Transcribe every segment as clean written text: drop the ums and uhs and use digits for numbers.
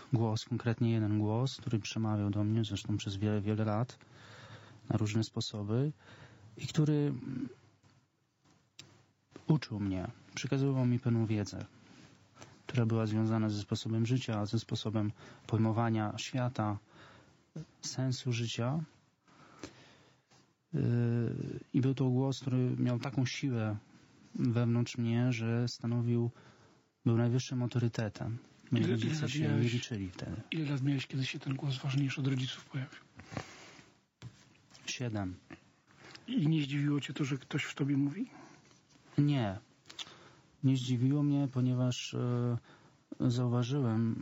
głos, konkretnie jeden głos, który przemawiał do mnie, zresztą przez wiele, wiele lat, na różne sposoby i który uczył mnie, przekazywał mi pewną wiedzę, która była związana ze sposobem życia, ze sposobem pojmowania świata, sensu życia. I był to głos, który miał taką siłę wewnątrz mnie, że był najwyższym autorytetem. Moi rodzice się nie liczyli wtedy. Ile lat miałeś, kiedy się ten głos ważniejszy od rodziców pojawił? 7. I nie zdziwiło cię to, że ktoś w tobie mówi? Nie. Nie zdziwiło mnie, ponieważ zauważyłem,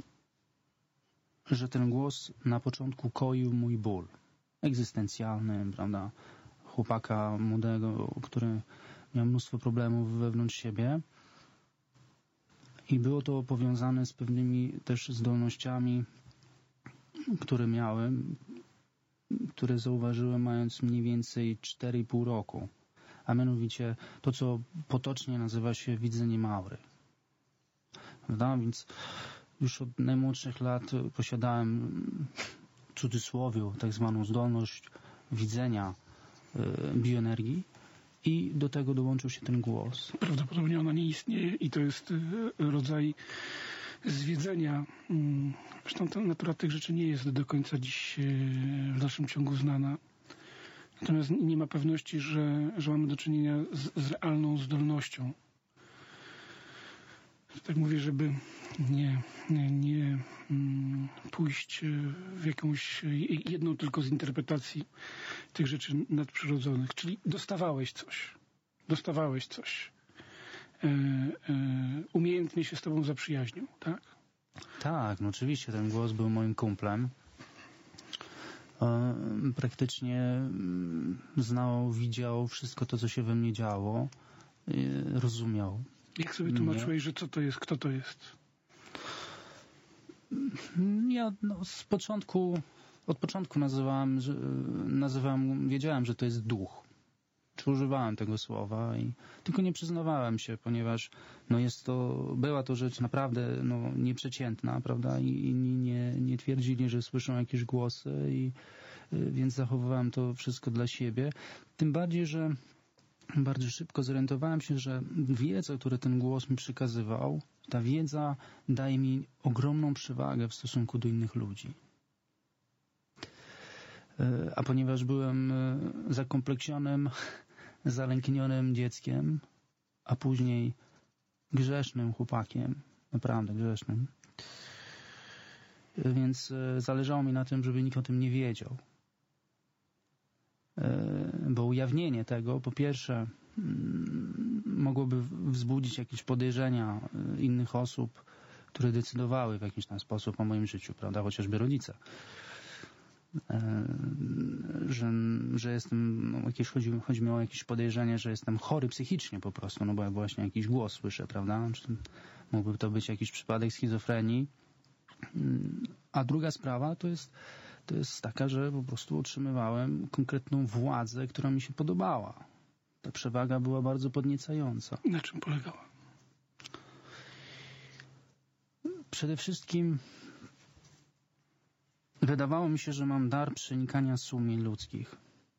że ten głos na początku koił mój ból egzystencjalny, prawda? Chłopaka młodego, który miał mnóstwo problemów wewnątrz siebie. I było to powiązane z pewnymi też zdolnościami, które miałem, które zauważyłem mając mniej więcej 4,5 roku. A mianowicie to, co potocznie nazywa się widzeniem aury. Prawda? Więc już od najmłodszych lat posiadałem, w cudzysłowie, tak zwaną zdolność widzenia bioenergii i do tego dołączył się ten głos. Prawdopodobnie ona nie istnieje i to jest rodzaj zwiedzenia. Zresztą ta natura tych rzeczy nie jest do końca dziś w dalszym ciągu znana. Natomiast nie ma pewności, że mamy do czynienia z realną zdolnością. Tak mówię, żeby nie pójść w jakąś jedną tylko z interpretacji tych rzeczy nadprzyrodzonych. Czyli dostawałeś coś. Umiejętnie się z tobą zaprzyjaźnił, tak? Tak, no oczywiście ten głos był moim kumplem. Praktycznie znał, widział wszystko to, co się we mnie działo. Rozumiał. Jak sobie tłumaczyłeś, że co to jest, kto to jest? Ja od początku wiedziałem, że to jest duch. Czy używałem tego słowa tylko nie przyznawałem się, ponieważ była to rzecz naprawdę nieprzeciętna, prawda? I inni nie twierdzili, że słyszą jakieś głosy więc zachowywałem to wszystko dla siebie. Tym bardziej, że bardzo szybko zorientowałem się, że wiedza, którą ten głos mi przekazywał, ta wiedza daje mi ogromną przewagę w stosunku do innych ludzi. A ponieważ byłem zakompleksionym, zalęknionym dzieckiem, a później grzesznym chłopakiem, naprawdę grzesznym, więc zależało mi na tym, żeby nikt o tym nie wiedział. Bo ujawnienie tego, po pierwsze, mogłoby wzbudzić jakieś podejrzenia innych osób, które decydowały w jakiś tam sposób o moim życiu, prawda, chociażby rodzice. Że jestem, chodzi mi o jakieś podejrzenie, że jestem chory psychicznie po prostu, bo ja właśnie jakiś głos słyszę, prawda? Mógłby to być jakiś przypadek schizofrenii. A druga sprawa to jest taka, że po prostu otrzymywałem konkretną władzę, która mi się podobała. Ta przewaga była bardzo podniecająca. Na czym polegała? Przede wszystkim wydawało mi się, że mam dar przenikania sumień ludzkich.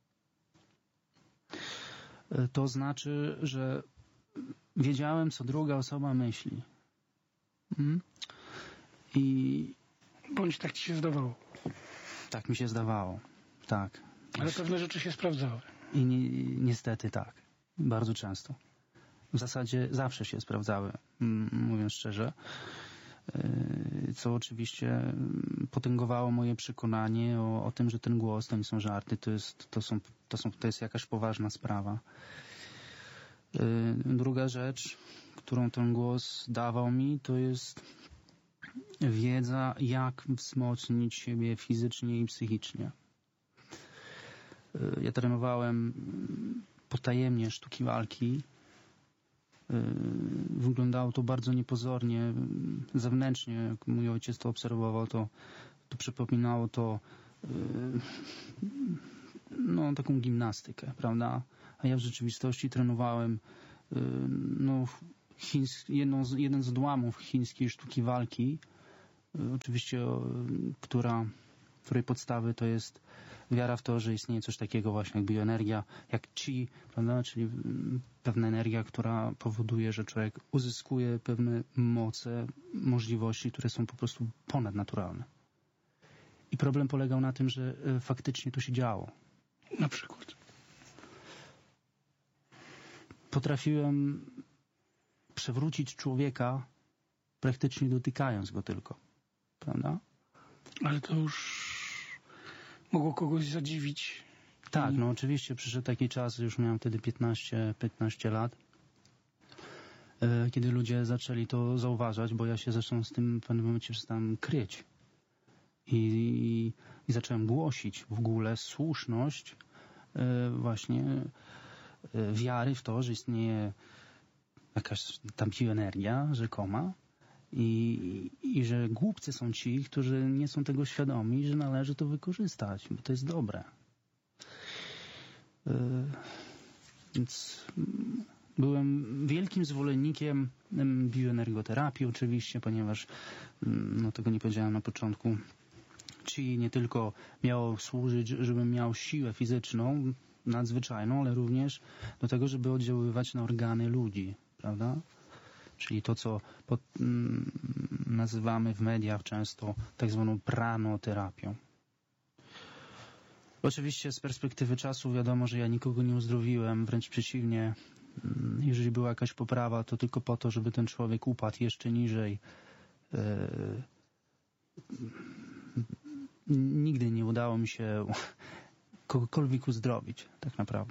To znaczy, że wiedziałem, co druga osoba myśli. Bądź tak ci się zdawało. Tak mi się zdawało, tak. Ale pewne rzeczy się sprawdzały. I niestety tak. Bardzo często. W zasadzie zawsze się sprawdzały, mówiąc szczerze. Co oczywiście potęgowało moje przekonanie o tym, że ten głos to nie są żarty, to jest jakaś poważna sprawa. Druga rzecz, którą ten głos dawał mi, to jest wiedza, jak wzmocnić siebie fizycznie i psychicznie. Ja trenowałem potajemnie sztuki walki. Wyglądało to bardzo niepozornie. Zewnętrznie, jak mój ojciec to obserwował, to przypominało to taką gimnastykę, prawda? A ja w rzeczywistości trenowałem jeden z odłamów chińskiej sztuki walki, oczywiście, której podstawy to jest wiara w to, że istnieje coś takiego właśnie jak bioenergia, jak chi, prawda? Czyli pewna energia, która powoduje, że człowiek uzyskuje pewne moce, możliwości, które są po prostu ponadnaturalne. I problem polegał na tym, że faktycznie to się działo. Na przykład? Potrafiłem przewrócić człowieka praktycznie dotykając go tylko. Prawda? Ale to już mogło kogoś zadziwić. Tak, no oczywiście przyszedł taki czas, już miałem wtedy 15 lat, kiedy ludzie zaczęli to zauważać, bo ja się zresztą z tym w pewnym momencie przestałem kryć. I zacząłem głosić w ogóle słuszność właśnie wiary w to, że istnieje jakaś tam bioenergia rzekoma i że głupcy są ci, którzy nie są tego świadomi, że należy to wykorzystać, bo to jest dobre. Więc byłem wielkim zwolennikiem bioenergoterapii oczywiście, ponieważ no tego nie powiedziałem na początku. Chi nie tylko miało służyć, żebym miał siłę fizyczną nadzwyczajną, ale również do tego, żeby oddziaływać na organy ludzi, prawda? Czyli to, co nazywamy w mediach często tak zwaną pranoterapią. Oczywiście z perspektywy czasu wiadomo, że ja nikogo nie uzdrowiłem, wręcz przeciwnie. Jeżeli była jakaś poprawa, to tylko po to, żeby ten człowiek upadł jeszcze niżej. Nigdy nie udało mi się kogokolwiek uzdrowić, tak naprawdę.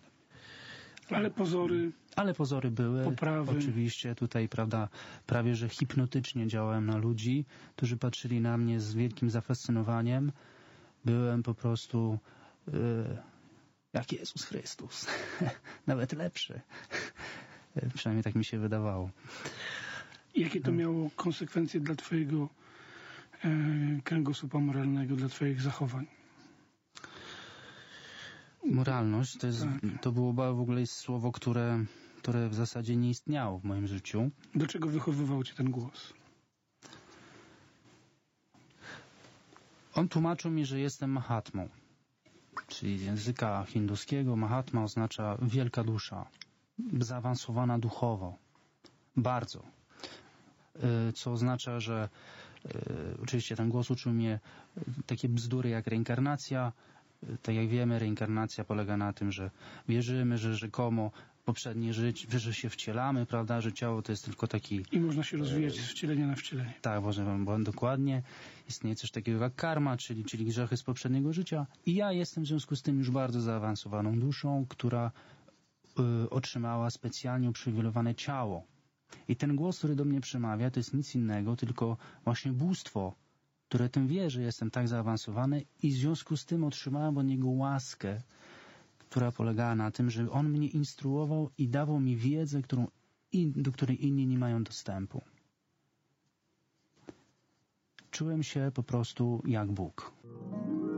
Ale pozory były. Poprawy. Oczywiście tutaj, prawda, prawie że hipnotycznie działałem na ludzi, którzy patrzyli na mnie z wielkim zafascynowaniem. Byłem po prostu jak Jezus Chrystus. Nawet lepszy. Przynajmniej tak mi się wydawało. Jakie to miało konsekwencje dla twojego kręgosłupa moralnego, dla twoich zachowań? Moralność to było w ogóle słowo, które w zasadzie nie istniało w moim życiu. Do czego wychowywał cię ten głos? On tłumaczył mi, że jestem Mahatmą. Czyli z języka hinduskiego Mahatma oznacza wielka dusza, zaawansowana duchowo. Bardzo. Co oznacza, że oczywiście ten głos uczył mnie takie bzdury jak reinkarnacja. Tak jak wiemy, reinkarnacja polega na tym, że wierzymy, że rzekomo poprzednie życie, że się wcielamy, prawda, że ciało to jest tylko taki... I można się rozwijać z wcielenia na wcielenie. Tak, bo dokładnie. Istnieje coś takiego jak karma, czyli grzechy z poprzedniego życia. I ja jestem w związku z tym już bardzo zaawansowaną duszą, która otrzymała specjalnie uprzywilejowane ciało. I ten głos, który do mnie przemawia, to jest nic innego, tylko właśnie bóstwo, które tym wie, że jestem tak zaawansowany i w związku z tym otrzymałem od niego łaskę, która polegała na tym, że on mnie instruował i dawał mi wiedzę, do której inni nie mają dostępu. Czułem się po prostu jak Bóg.